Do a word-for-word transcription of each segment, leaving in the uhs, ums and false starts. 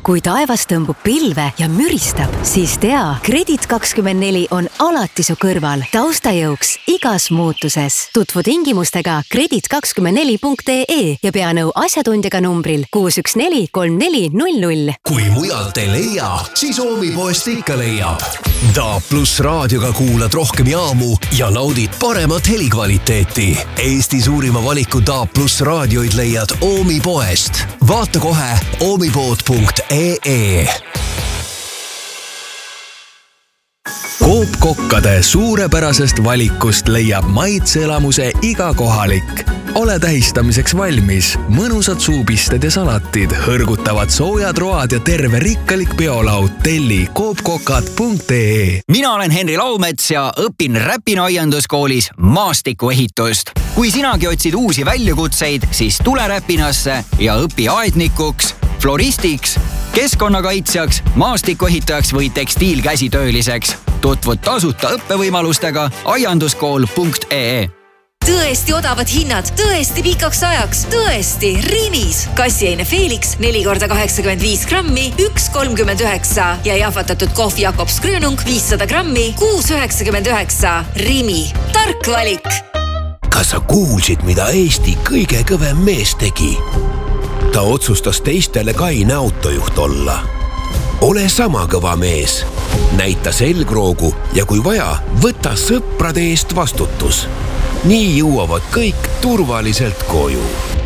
Kui taevas tõmbub pilve ja müristab, siis tea, Kredit kakskümmend neli on alati su kõrval, taustajõuks igas muutuses. Tutvu tingimustega kredit kakskümmend neli punkt ee ja pea nõu asjatundjaga numbril kuus üks neli kolm neli null null. Kui mujalt ei leia, siis Oomipoest ikka leiab. Da pluss raadioga kuulad rohkem jaamu ja naudid paremat helikvaliteeti. Eesti suurima valiku Da pluss raadioid leiad Oomipoest. Vaata kohe oomipood punkt ee. Coop-kokkade suurepärasest valikust leiab maitseelamuse iga kohalik. Ole tähistamiseks valmis. Mõnusad suupisted ja salatid, hõrgutavad soojad road ja terve rikkalik peolaud. Telli coop-kokad punkt ee. Mina olen Henri Laumets ja õpin Räpina aianduskoolis maastikuehitust. Kui sinagi otsid uusi väljakutseid, siis tule Räpinasse ja õpi aednikuks, floristiks, keskkonnakaitsjaks, maastikuehitajaks või tekstiilkäsitööliseks. Tutvud tasuta õppevõimalustega aianduskool punkt ee. Tõesti odavad hinnad, tõesti pikaks ajaks, tõesti Rimis. Kassiaine Felix neli korda kaheksakümmend viis grammi, üks kolmkümmend üheksa ja jahvatatud kohvi Jakobs Grönung viissada grammi, kuus üheksakümmend üheksa. Rimi, tark valik. Kas sa kuulsid, mida Eesti kõige kõvem mees tegi? Ta otsustas teistele kaine autojuht olla. Ole sama kõva mees. Näita selgroogu ja kui vaja, võta sõprade eest vastutus. Nii jõuavad kõik turvaliselt koju.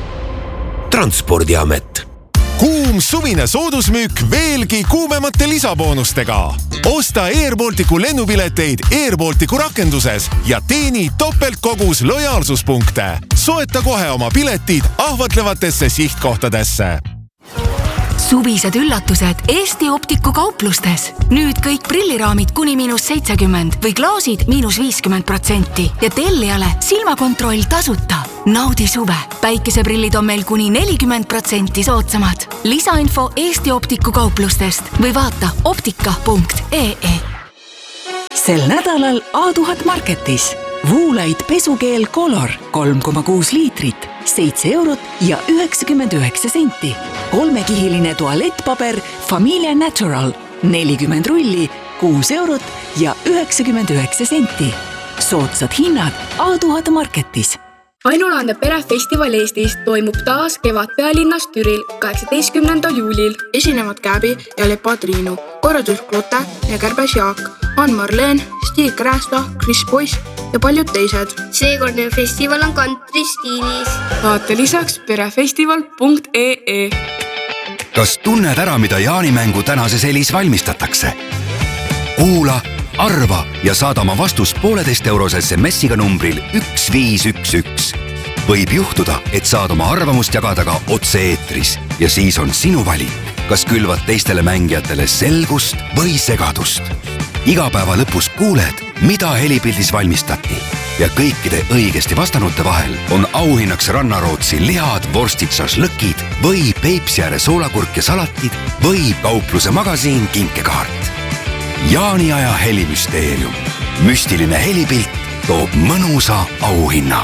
Transpordiamet. Kuum suvine soodusmüük veelgi kuumemate lisaboonustega. Osta Air Balticu lennupileteid Air Balticu rakenduses ja teeni topeltkogus lojaalsuspunkte. Soeta kohe oma piletid ahvatlevatesse sihtkohtadesse. Suvised üllatused Eesti Optiku kauplustes. Nüüd kõik prilliraamid kuni miinus seitsekümmend või klaasid miinus viiskümmend protsenti ja tellijale silmakontroll tasuta. Naudi suve. Päikeseprillid on meil kuni nelikümmend protsenti soodsamad. Lisainfo Eesti Optiku kauplustest või vaata optika punkt ee. Sel nädalal A tuhat Marketis. Woolite pesukeel Color kolm koma kuus liitrit, seitse eurot ja üheksakümmend üheksa senti. Kolmekihiline tualettpaber Familia Natural nelikümmend rulli, kuus eurot ja üheksakümmend üheksa senti. Soodsad hinnad A tuhat Marketis. Ainulaande perefestival Eestis toimub taas kevad pealinnas Türil kaheksateistkümnendal juulil. Esinevad Käbi ja Lepa Triinu, korraldus Klote ja Kärbes Jaak, Ann-Marleen, Stig Krästa, Chris Boyce ja paljud teised. Seekordne festival on country stiilis. Vaata lisaks perefestival punkt ee. Kas tunned ära, mida jaanimängu tänases elis valmistatakse? Kuula, arva ja saada oma vastus pooleteist eurose S M S-iga numbril üks viis üks üks. Võib juhtuda, et saad oma arvamust jagada ka otse-eetris ja siis on sinu valik, kas külvad teistele mängijatele selgust või segadust. Iga päeva lõpus kuuled, mida helipildis valmistati ja kõikide õigesti vastanute vahel on auhinnaks Rannarootsi lihad, vorstid, šašlõkid või Peipsiääre soolakurk ja salatid või kaupluse magasiin kinkekaart. Jaaniaja helimüsteerium. Müstiline helipilt toob mõnusa auhinna.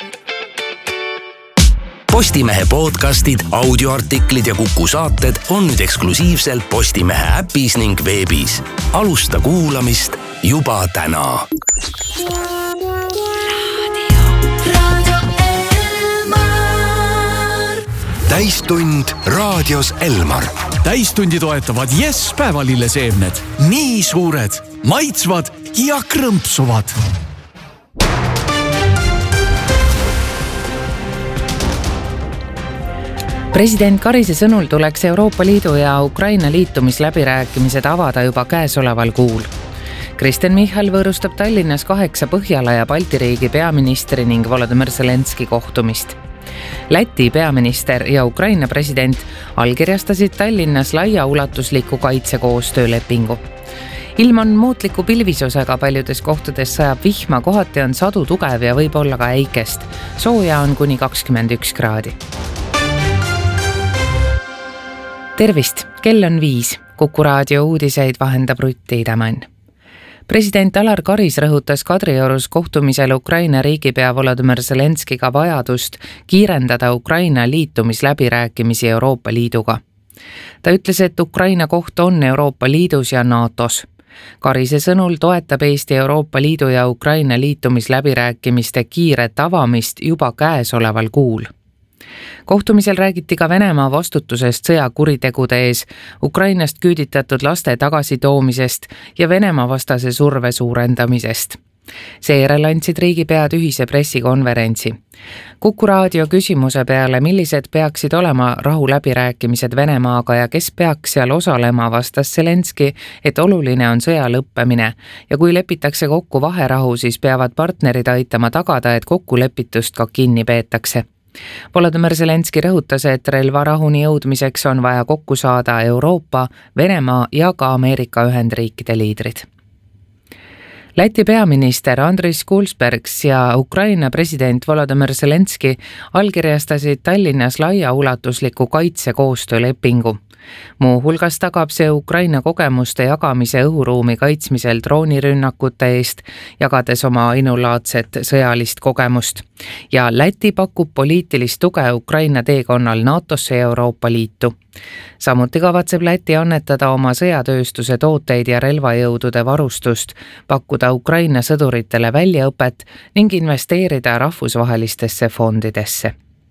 Postimehe podcastid, audioartiklid ja Kuku saated on nüüd eksklusiivselt Postimehe äpis ning veebis. Alusta kuulamist juba täna. Täistund raadios Elmar. Täistundi toetavad Yes päevalilleseemned. Nii suured, maitsvad ja krõmpsuvad. President Karise sõnul tuleks Euroopa Liidu ja Ukraina liitumisläbirääkimised avada juba käesoleval kuul. Kristen Michal võõrustab Tallinnas kaheksa Põhjala ja Balti riigi peaministri ning Volodymyr Zelenski kohtumist. Läti peaminister ja Ukraina president allkirjastasid Tallinnas laiaulatusliku kaitsekoostöölepingu. Ilm on muutliku pilvisusega, paljudes kohtades sajab vihma, kohati on sadu tugev ja võib olla ka äikest. Sooja on kuni kakskümmend üks kraadi. Tervist, kell on viis. Kuku raadio uudiseid vahendab Rutti Idamann. President Alar Karis rõhutas Kadriorus kohtumisel Ukraina riigipea Volodymyr Zelenskiga vajadust kiirendada Ukraina liitumisläbirääkimisi Euroopa Liiduga. Ta ütles, et Ukraina koht on Euroopa Liidus ja NATOs. Karise sõnul toetab Eesti Euroopa Liidu ja Ukraina liitumisläbirääkimiste kiiret avamist juba käesoleval kuul. Kohtumisel räägiti ka Venemaa vastutusest sõjakuritegude ees, Ukrainast küüditatud laste tagasitoomisest ja Venemaa vastase surve suurendamisest. Seejärel andsid riigipead ühise pressikonverentsi. Kuku raadio küsimuse peale, millised peaksid olema rahuläbirääkimised Venemaaga ja kes peaks seal osalema, vastas Zelenski, et oluline on sõja lõppemine ja kui lepitakse kokku vaherahu, siis peavad partnerid aitama tagada, et kokkulepitust ka kinni peetakse. Volodymyr Zelenski rõhutas, et relvarahuni jõudmiseks on vaja kokku saada Euroopa, Venemaa ja ka Ameerika Ühendriikide liidrid. Läti peaminister Andris Kulsbergs ja Ukraina president Volodymyr Zelenski allkirjastasid Tallinnas laiaulatusliku kaitsekoostöölepingu. Muu hulgas tagab see Ukraina kogemuste jagamise õhuruumi kaitsmisel droonirünnakute eest, jagades oma ainulaadset sõjalist kogemust. Ja Läti pakub poliitilist tuge Ukraina teekonnal NATOsse ja Euroopa Liitu. Samuti kavatseb Läti annetada oma sõjatööstuse tooteid ja relvajõudude varustust, pakkuda Ukraina sõduritele väljaõpet ning investeerida rahvusvahelistesse fondidesse.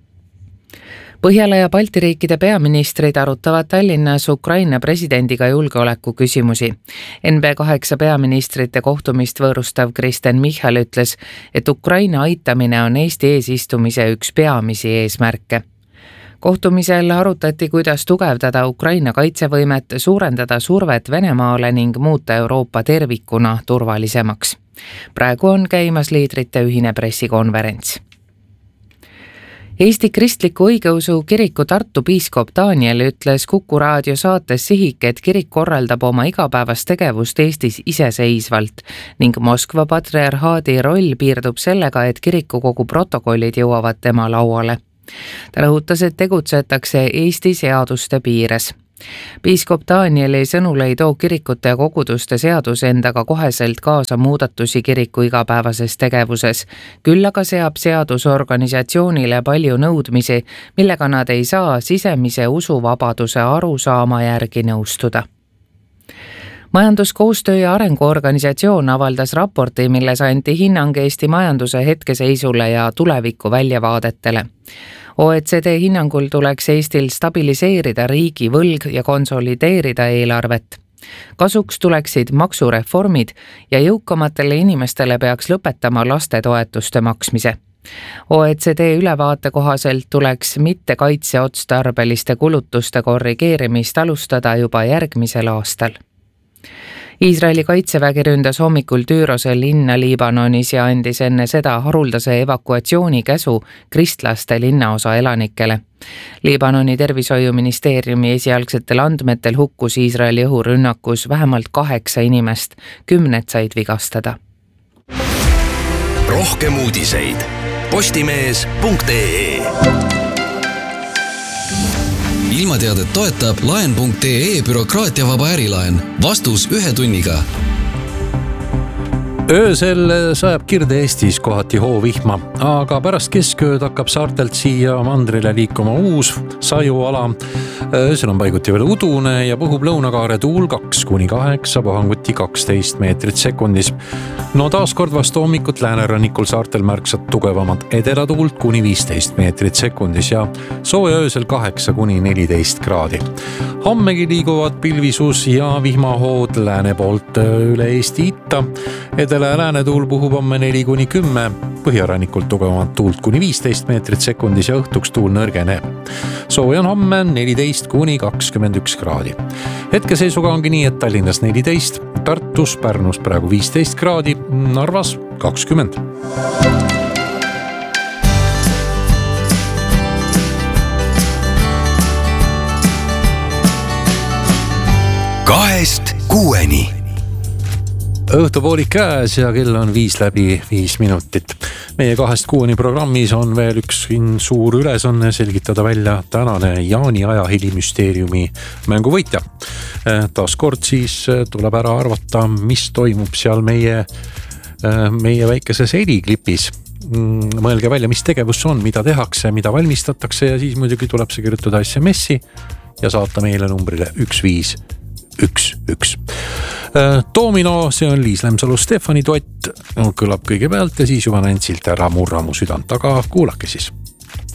Põhjala ja Balti riikide peaministrid arutavad Tallinnas Ukraina presidendiga julgeoleku küsimusi. N B kaheksa peaministrite kohtumist võõrustav Kristen Michal ütles, et Ukraina aitamine on Eesti eesistumise üks peamisi eesmärke. Kohtumisel arutati, kuidas tugevdada Ukraina kaitsevõimet, suurendada survet Venemaale ning muuta Euroopa tervikuna turvalisemaks. Praegu on käimas liidrite ühine pressikonverents. Eesti kristliku õigeusu kiriku Tartu piiskop Daniel ütles Kuku raadio saates Sihik, et kirik korraldab oma igapäevast tegevust Eestis iseseisvalt ning Moskva patriarhaadi roll piirdub sellega, et kirikukogu protokollid jõuavad tema lauale. Ta rõhutas, et tegutsetakse Eesti seaduste piires. Piiskop Danieli sõnul ei too kirikute ja koguduste seadus endaga koheselt kaasa muudatusi kiriku igapäevases tegevuses, küll aga seab seadus organisatsioonile palju nõudmisi, millega nad ei saa sisemise usuvabaduse arusaama järgi nõustuda. Majanduskoostöö ja arenguorganisatsioon avaldas raporti, milles anti hinnang Eesti majanduse hetkeseisule ja tuleviku väljavaadetele. O E C D hinnangul tuleks Eestil stabiliseerida riigi võlg ja konsolideerida eelarvet. Kasuks tuleksid maksureformid ja jõukamatele inimestele peaks lõpetama lastetoetuste maksmise. O E C D ülevaate kohaselt tuleks mitte kaitseotstarbeliste kulutuste korrigeerimist alustada juba järgmisel aastal. Iisraeli kaitsevägi ründas hommikul Türose linna Liibanonis ja andis enne seda haruldase evakuatsiooni käsu kristlaste linnaosa elanikele. Liibanoni tervishoiuministeeriumi esialgsetel andmetel hukkus Iisraeli õhurünnakus vähemalt kaheksa inimest, kümned said vigastada. Rohkem uudiseid postimees punkt ee. Ilmateadet toetab laen punkt ee bürokraatiavaba ärilaen. Vastus ühe tunniga. Öösel sajab Kirde-Eestis kohati hoovihma, aga pärast keskööd hakkab saartelt siia mandrile liikuma uus sajuala. Öösel on paiguti veel udune ja puhub lõunakaare tuul kaks kuni kaheksa, puhanguti kaksteist meetrit sekundis. No taaskord vastu hommikut läänerannikul saartel märksad tugevamat edelatuult kuni viisteist meetrit sekundis ja sooja öösel kaheksa kuni neliteist kraadi. Hommegi liiguvad pilvisus ja vihmahood lääne poolt üle Eesti itta. Edele lääne tuul puhub homme neli kuni kümme, põhjarannikult tugevamat tuult kuni viisteist meetrit sekundis ja õhtuks tuul nõrgeneb. Sooja on homme neliteist kuni kakskümmend üks kraadi. Hetkeseisuga ongi nii, et Tallinnas neliteist, Tartus, Pärnus praegu viisteist kraadi, Narvas kakskümmend. Kahest kuueni. Õhtupoolik käes ja kell on viis läbi viis minutit. Meie kahest kuueni programmis on veel üks suur ülesanne selgitada välja tänane Jaani ajahilimüsteeriumi mänguvõitja. Taas kord siis tuleb ära arvata, mis toimub seal meie, meie väikeses heliklipis. Mõelge välja, mis tegevus on, mida tehakse, mida valmistatakse ja siis muidugi tuleb see kirjutada S M S-i ja saata meile numbrile üks viis üks üks. Domino, see on Liis Lemsalu, Stefani Tott, kõlab kõigepealt ja siis juba Nantsilt Ära murra mu südant, aga kuulake siis.